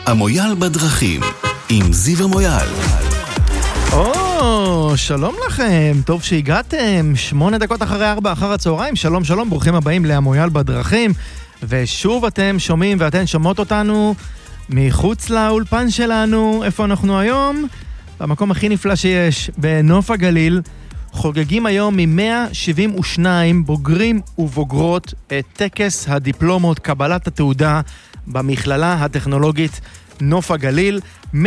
המויאל בדרכים, עם זיו המויאל. שלום לכם, טוב שהגעתם, 8 דקות אחרי 4 אחר הצהריים, שלום שלום, ברוכים הבאים להמויאל בדרכים, ושוב אתם שומעים ואתן שומעות אותנו מחוץ לאולפן שלנו. איפה אנחנו היום? במקום הכי נפלא שיש, בנוף הגליל. חוגגים היום מ-172 בוגרים ובוגרות את טקס הדיפלומות, קבלת התעודה במכללה הטכנולוגית נוף הגליל.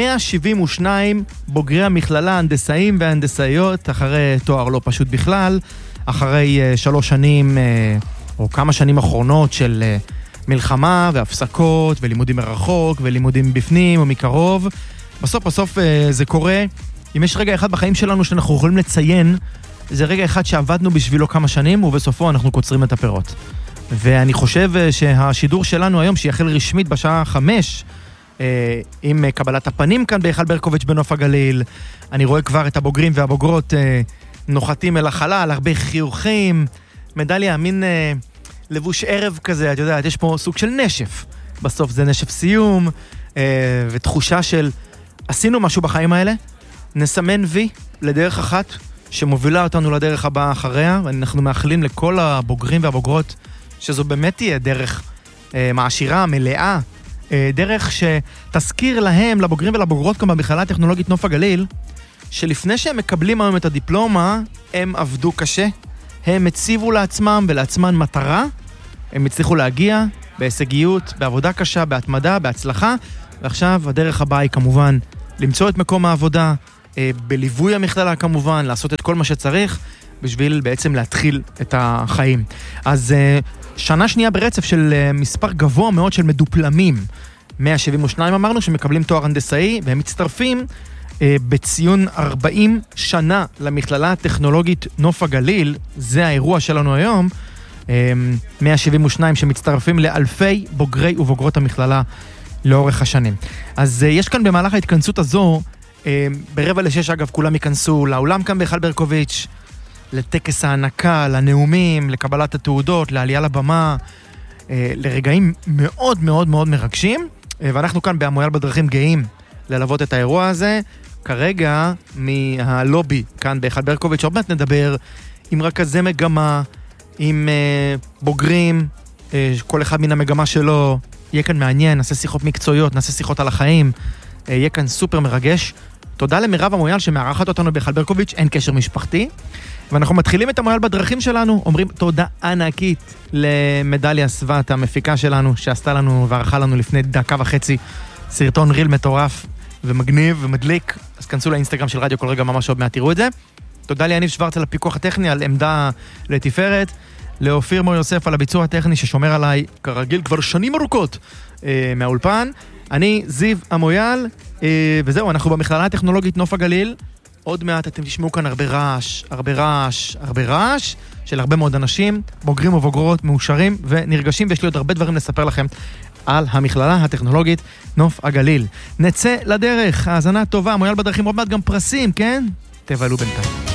172 בוגרי המכללה, הנדסאים והנדסאיות, אחרי תואר לא פשוט בכלל, אחרי 3 שנים או כמה שנים אחרונות של מלחמה והפסקות ולימודים מרחוק ולימודים בפנים ומקרוב. בסוף זה קורה. אם יש רגע אחד בחיים שלנו שאנחנו יכולים לציין, זה רגע אחד שעבדנו בשבילו כמה שנים, ובסופו אנחנו קוצרים את הפירות. ואני חושב שהשידור שלנו היום, שיחל רשמית בשעה 5, עם קבלת הפנים כאן בהיכל ברקוביץ' בנוף הגליל, אני רואה כבר את הבוגרים והבוגרות נוחתים אל החלל, הרבה חיוכים, מדליה, מין לבוש ערב כזה, את יודעת, יש פה סוג של נשף. בסוף זה נשף סיום, ותחושה של עשינו משהו בחיים האלה, נסמן וי לדרך אחת שמובילה אותנו לדרך הבאה אחריה, ואנחנו מאחלים לכל הבוגרים והבוגרות שזו באמת תהיה דרך מעשירה, מלאה, דרך שתזכיר להם, לבוגרים ולבוגרות כאן במכללה הטכנולוגית נוף הגליל, שלפני שהם מקבלים היום את הדיפלומה, הם עבדו קשה, הם הציבו לעצמם ולעצמן מטרה, הם הצליחו להגיע בהישגיות, בעבודה קשה, בהתמדה, בהצלחה, ועכשיו הדרך הבאה היא כמובן למצוא את מקום העבודה, בליווי המכללה כמובן, לעשות את כל מה שצריך, בשביל בעצם להתחיל את החיים. אז שנה שנייה ברצף של מספר גבוה מאוד של מדופלמים, 172 אמרנו, שמקבלים תואר הנדסאי, והם מצטרפים בציון 40 שנה למכללה הטכנולוגית נוף הגליל, זה האירוע שלנו היום, 172 שמצטרפים לאלפי בוגרי ובוגרות המכללה לאורך השנים. אז יש כאן במהלך ההתכנסות הזו, ב5:45 אגב כולם ייכנסו לאולם כאן בהיכל ברקוביץ', לטקס הענקה, לנאומים, לקבלת התעודות, לעלייה לבמה, לרגעים מאוד מאוד מאוד מרגשים, ואנחנו כאן בהמויאל בדרכים גאים ללוות את האירוע הזה. כרגע מהלובי כאן בהיכל ברקוביץ' עוד מעט נדבר עם רכזי מגמה, עם בוגרים, כל אחד מן המגמה שלו, יהיה כאן מעניין, נעשה שיחות מקצועיות, נעשה שיחות על החיים, יהיה כאן סופר מרגש. תודה למירב המויאל שמארחת אותנו בהיכל ברקוביץ', אין קשר משפחתי. ואנחנו מתחילים את המויאל בדרכים שלנו, אומרים תודה ענקית למדליה סבת, המפיקה שלנו, שעשתה לנו וערכה לנו לפני 1.5 דקות סרטון ריל מטורף ומגניב ומדליק. אז כנסו לאינסטגרם של רדיו כל רגע, ממש עוד מעט תראו את זה. תודה ליניב שוורץ על הפיקוח הטכני, על עמדה לתפארת, לאופיר מור יוסף על הביצוע הטכני ששומר עליי כרגיל כבר שנים ארוכות מהאולפן. אני זיו המויאל, וזהו, אנחנו במכללה הטכנולוגית נוף הגליל. עוד מעט אתם תשמעו כאן הרבה רעש של הרבה מאוד אנשים, בוגרים ובוגרות מאושרים ונרגשים, ויש לי עוד הרבה דברים לספר לכם על המכללה הטכנולוגית נוף הגליל. נצא לדרך, האזנה טובה, המויאל בדרכים, עוד מעט גם פרסים, כן? תבלו בינתיים.